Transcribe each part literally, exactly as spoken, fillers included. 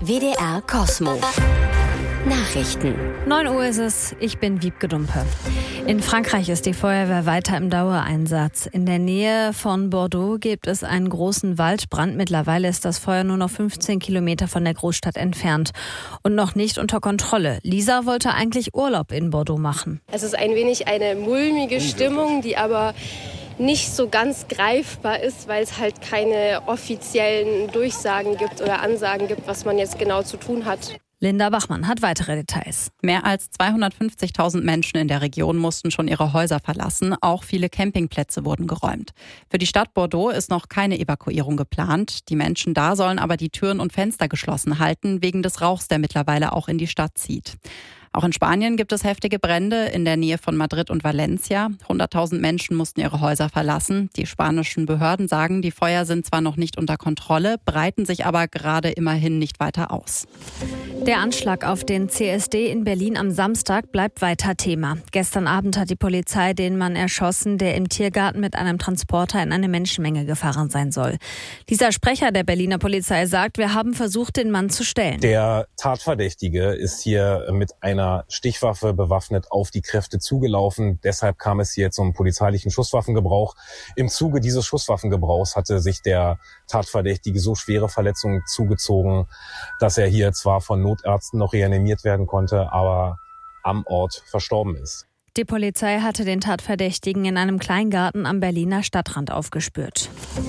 W D R Kosmo. Nachrichten. neun Uhr ist es, ich bin Wiebke Dumpe. In Frankreich ist die Feuerwehr weiter im Dauereinsatz. In der Nähe von Bordeaux gibt es einen großen Waldbrand. Mittlerweile ist das Feuer nur noch fünfzehn Kilometer von der Großstadt entfernt und noch nicht unter Kontrolle. Lisa wollte eigentlich Urlaub in Bordeaux machen. Es ist ein wenig eine mulmige Stimmung, die aber nicht so ganz greifbar ist, weil es halt keine offiziellen Durchsagen gibt oder Ansagen gibt, was man jetzt genau zu tun hat. Linda Bachmann hat weitere Details. Mehr als zweihundertfünfzigtausend Menschen in der Region mussten schon ihre Häuser verlassen. Auch viele Campingplätze wurden geräumt. Für die Stadt Bordeaux ist noch keine Evakuierung geplant. Die Menschen da sollen aber die Türen und Fenster geschlossen halten, wegen des Rauchs, der mittlerweile auch in die Stadt zieht. Auch in Spanien gibt es heftige Brände in der Nähe von Madrid und Valencia. hunderttausend Menschen mussten ihre Häuser verlassen. Die spanischen Behörden sagen, die Feuer sind zwar noch nicht unter Kontrolle, breiten sich aber gerade immerhin nicht weiter aus. Der Anschlag auf den C S D in Berlin am Samstag bleibt weiter Thema. Gestern Abend hat die Polizei den Mann erschossen, der im Tiergarten mit einem Transporter in eine Menschenmenge gefahren sein soll. Dieser Sprecher der Berliner Polizei sagt, wir haben versucht, den Mann zu stellen. Der Tatverdächtige ist hier mit einer Stichwaffe bewaffnet auf die Kräfte zugelaufen. Deshalb kam es hier zum polizeilichen Schusswaffengebrauch. Im Zuge dieses Schusswaffengebrauchs hatte sich der Tatverdächtige so schwere Verletzungen zugezogen, dass er hier zwar von Notärzten noch reanimiert werden konnte, aber am Ort verstorben ist. Die Polizei hatte den Tatverdächtigen in einem Kleingarten am Berliner Stadtrand aufgespürt.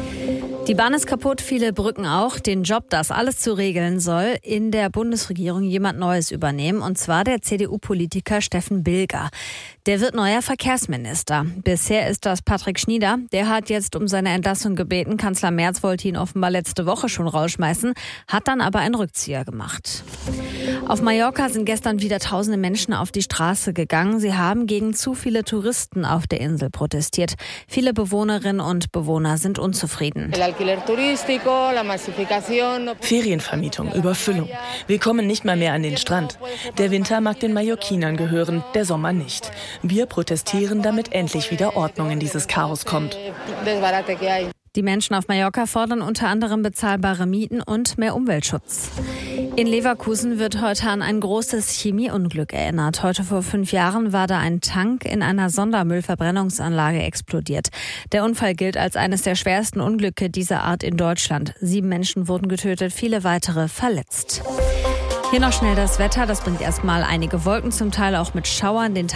Die Bahn ist kaputt, viele Brücken auch. Den Job, das alles zu regeln soll, in der Bundesregierung jemand Neues übernehmen, und zwar der C D U-Politiker Steffen Bilger. Der wird neuer Verkehrsminister. Bisher ist das Patrick Schnieder. Der hat jetzt um seine Entlassung gebeten. Kanzler Merz wollte ihn offenbar letzte Woche schon rausschmeißen, hat dann aber einen Rückzieher gemacht. Auf Mallorca sind gestern wieder tausende Menschen auf die Straße gegangen. Sie haben gegen zu viele Touristen auf der Insel protestiert. Viele Bewohnerinnen und Bewohner sind unzufrieden. Ferienvermietung, Überfüllung. Wir kommen nicht mal mehr an den Strand. Der Winter mag den Mallorquinern gehören, der Sommer nicht. Wir protestieren, damit endlich wieder Ordnung in dieses Chaos kommt. Die Menschen auf Mallorca fordern unter anderem bezahlbare Mieten und mehr Umweltschutz. In Leverkusen wird heute an ein großes Chemieunglück erinnert. Heute vor fünf Jahren war da ein Tank in einer Sondermüllverbrennungsanlage explodiert. Der Unfall gilt als eines der schwersten Unglücke dieser Art in Deutschland. Sieben Menschen wurden getötet, viele weitere verletzt. Hier noch schnell das Wetter. Das bringt erstmal einige Wolken, zum Teil auch mit Schauern. Den Tag